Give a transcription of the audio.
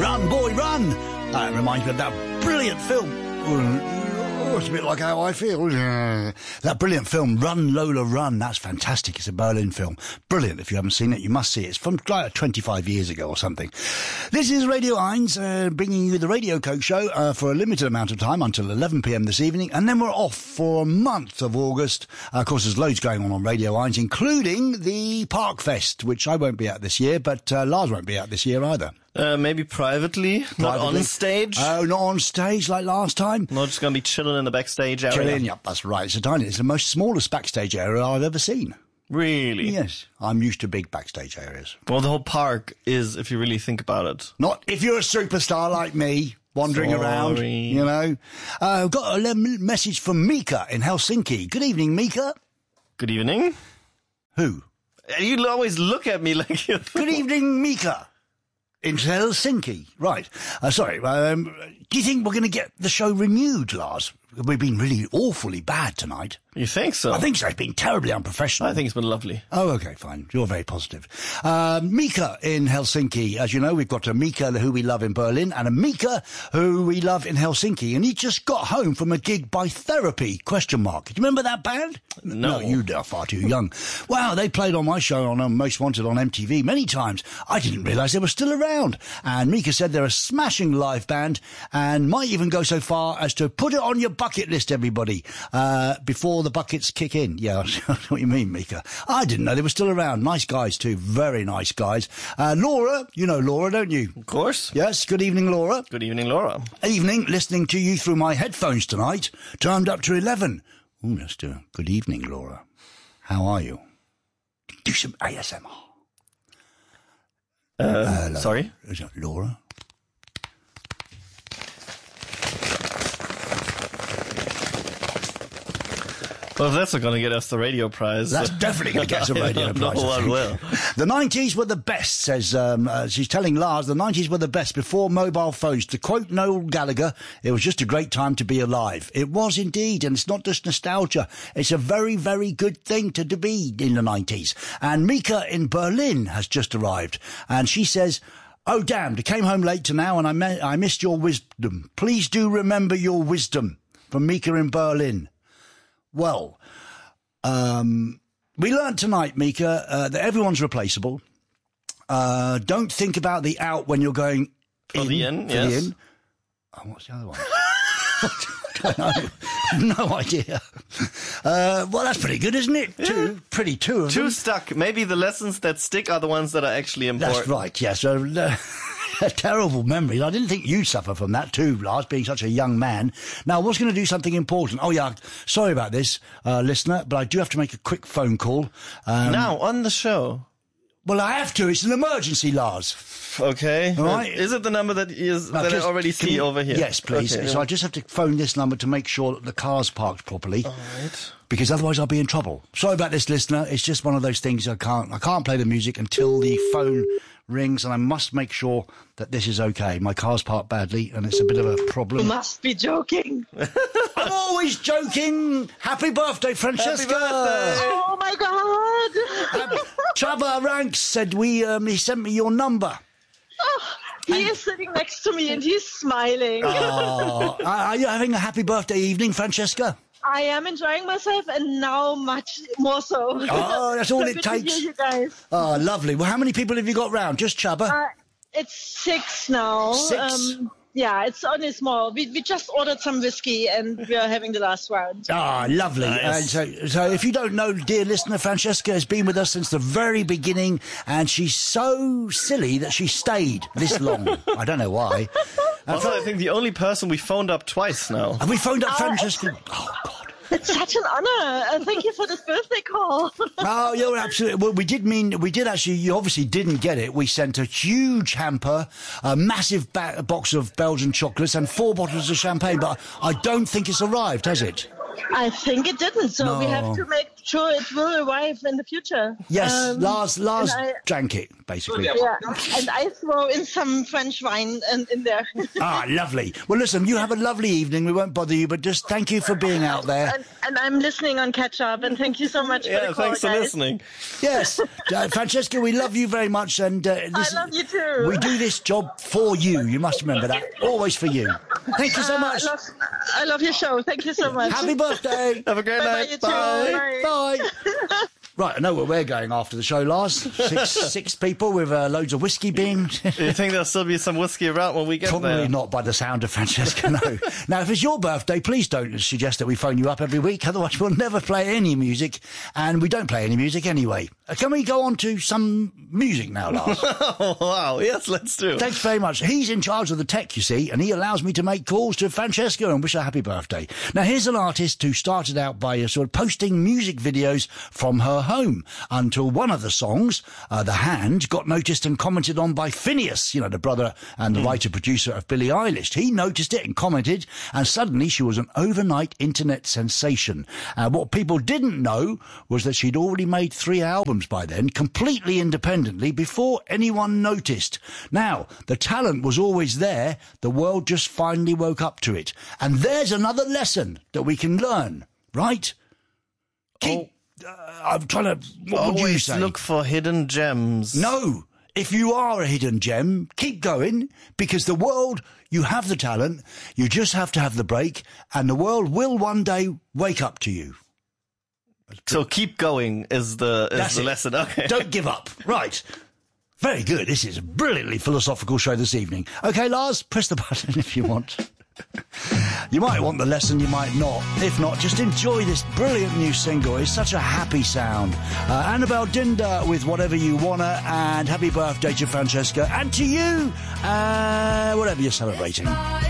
Run, boy, run! That reminds me of that brilliant film. Oh, it's a bit like how I feel. That brilliant film, Run, Lola, Run. That's fantastic. It's a Berlin film. Brilliant. If you haven't seen it, you must see it. It's from like 25 years ago or something. This is Radio 1, bringing you the Radio Coke Show for a limited amount of time until 11 p.m. this evening. And then we're off for a month of August. Of course, there's loads going on Radio 1, including the Park Fest, which I won't be at this year, but Lars won't be at this year either. Maybe privately, not on stage. Oh, not on stage like last time. Not just going to be chilling in the backstage area. Chilling, yep, that's right. It's the most smallest backstage area I've ever seen. Really? Yes. I'm used to big backstage areas. Well, the whole park is, if you really think about it. Not if you're a superstar like me, wandering around, you know. I've got a message from Mika in Helsinki. Good evening, Mika. Good evening. Who? You always look at me like you're... Good evening, Mika. In Helsinki. Right. Sorry. Do you think we're going to get the show renewed, Lars? We've been really awfully bad tonight. You think so? I think so. It's been terribly unprofessional. I think it's been lovely. Oh, okay, fine. You're very positive. Mika in Helsinki. As you know, we've got a Mika who we love in Berlin and a Mika who we love in Helsinki. And he just got home from a gig by Therapy, ? Do you remember that band? No. You are far too young. Wow, they played on my show on Most Wanted on MTV many times. I didn't realise they were still around. And Mika said they're a smashing live band and might even go so far as to put it on your bucket list, everybody, before the buckets kick in. Yeah, I know what you mean, Mika. I didn't know they were still around. Nice guys, too. Very nice guys. Laura, you know Laura, don't you? Of course. Yes, good evening, Laura. Good evening, Laura. Evening, listening to you through my headphones tonight, turned up to 11. Oh, let's do it. Good evening, Laura. How are you? Do some ASMR. Sorry? Is that Laura? Well, if that's not going to get us the radio prize. That's definitely going to get us a radio prize. No one will. The 90s were the best, says, she's telling Lars, the 90s were the best before mobile phones. To quote Noel Gallagher, it was just a great time to be alive. It was indeed, and it's not just nostalgia. It's a very, very good thing to be in the 90s. And Mika in Berlin has just arrived, and she says, "Oh, damned, I came home late to now, and I missed your wisdom. Please do remember your wisdom." From Mika in Berlin. Well, we learned tonight, Mika, that everyone's replaceable. Don't think about the out when you're going in. For the in, yes. The in. Oh, what's the other one? I don't know. No idea. Well, that's pretty good, isn't it? Yeah. Two of them. Two stuck. Maybe the lessons that stick are the ones that are actually important. That's right, yes. A terrible memory. I didn't think you'd suffer from that too, Lars, being such a young man. Now, I was going to do something important. Oh, yeah, sorry about this, listener, but I do have to make a quick phone call. Now, on the show? Well, I have to. It's an emergency, Lars. Okay. All right. Is it the number that I already see over here? Yes, please. Okay, so I just have to phone this number to make sure that the car's parked properly. All right. Because otherwise I'll be in trouble. Sorry about this, listener. It's just one of those things I can't play the music until the phone rings, and I must make sure that this is okay. My car's parked badly, and it's a bit of a problem. You must be joking. I'm always joking. Happy birthday, Francesca. Happy birthday. Oh, my God. Chava Ranks said he sent me your number. Oh, he is sitting next to me, and he's smiling. Oh, are you having a happy birthday evening, Francesca? I am enjoying myself, and now much more so. Oh, that's all it Good takes. to hear you guys. Oh, lovely. Well, how many people have you got round? Just Chubba? It's 6 now. 6? Yeah, it's only small. We just ordered some whiskey, and we are having the last round. Ah, lovely. Nice. So if you don't know, dear listener, Francesca has been with us since the very beginning, and she's so silly that she stayed this long. I don't know why. Also, I think the only person we phoned up twice now. Have we phoned up Francesca? Oh, God. It's such an honor. Thank you for this birthday call. Oh, you're absolutely... Well, we did actually... You obviously didn't get it. We sent a huge hamper, a massive box of Belgian chocolates and 4 bottles of champagne, but I don't think it's arrived, has it? I think it didn't, so we have to make sure it will arrive in the future. Yes, Lars drank it, basically. Yeah, and I throw in some French wine in there. Ah, lovely. Well, listen, you have a lovely evening. We won't bother you, but just thank you for being out there. And I'm listening on Catch Up, and thank you so much for the call, thanks for guys. listening. Yes, Francesca, we love you very much, and I love you too. we do this job for you. You must remember that. Always for you. Thank you so much. I love your show. Thank you so much. Happy birthday. Have a great night. You too. Bye. Bye. Right, I know where we're going after the show, Lars. Six people with loads of whiskey being. You think there'll still be some whiskey around when we get Probably there? not by the sound of Francesca, no. Now, if it's your birthday, please don't suggest that we phone you up every week, otherwise we'll never play any music, and we don't play any music anyway. Can we go on to some music now, Lars? Oh, wow. Yes, let's do. Thanks very much. He's in charge of the tech, you see, and he allows me to make calls to Francesca and wish her happy birthday. Now, here's an artist who started out by sort of posting music videos from her home until one of the songs, The Hand, got noticed and commented on by Phineas, you know, the brother and the writer-producer of Billie Eilish. He noticed it and commented, and suddenly she was an overnight internet sensation. What people didn't know was that she'd already made 3 albums by then, completely independently, before anyone noticed. Now, the talent was always there. The world just finally woke up to it. And there's another lesson that we can learn, right? I'm trying to... What would you say? Always look for hidden gems. No. If you are a hidden gem, keep going, because the world, you have the talent, you just have to have the break, and the world will one day wake up to you. So keep going is the lesson. Okay. Don't give up. Right. Very good. This is a brilliantly philosophical show this evening. Okay, Lars, press the button if you want. You might want the lesson, you might not. If not, just enjoy this brilliant new single. It's such a happy sound. Annabelle Dinder with Whatever You Wanna, and happy birthday to Francesca, and to you, whatever you're celebrating.